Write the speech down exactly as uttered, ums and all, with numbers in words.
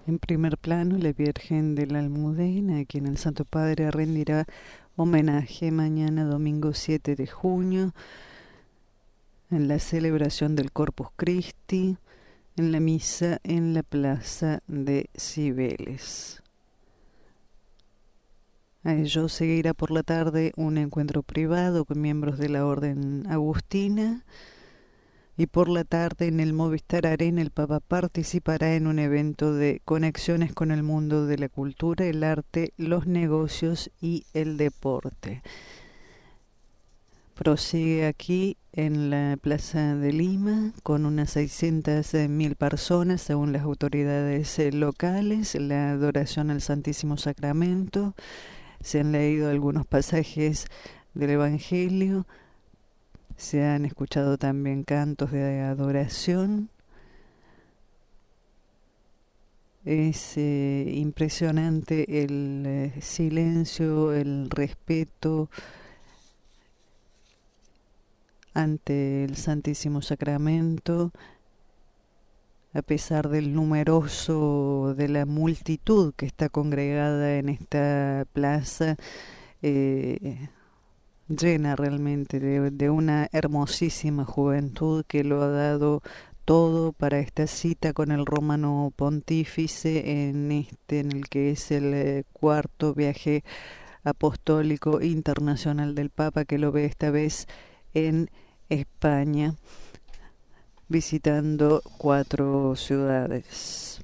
En primer plano, la Virgen de la Almudena, a quien el Santo Padre rendirá homenaje mañana domingo siete de junio, en la celebración del Corpus Christi, en la misa en la plaza de Cibeles. A ello seguirá por la tarde un encuentro privado con miembros de la Orden Agustina, y por la tarde en el Movistar Arena el Papa participará en un evento de conexiones con el mundo de la cultura, el arte, los negocios y el deporte. Prosigue aquí en la Plaza de Lima con unas seiscientas mil personas, según las autoridades locales, la adoración al Santísimo Sacramento. Se han leído algunos pasajes del Evangelio, se han escuchado también cantos de adoración. Es eh, impresionante el eh, silencio, el respeto ante el Santísimo Sacramento, a pesar del numeroso, de la multitud que está congregada en esta plaza, eh, llena realmente de, de una hermosísima juventud que lo ha dado todo para esta cita con el romano pontífice en este, en el que es el eh, cuarto viaje apostólico internacional del Papa, que lo ve esta vez en España, visitando cuatro ciudades.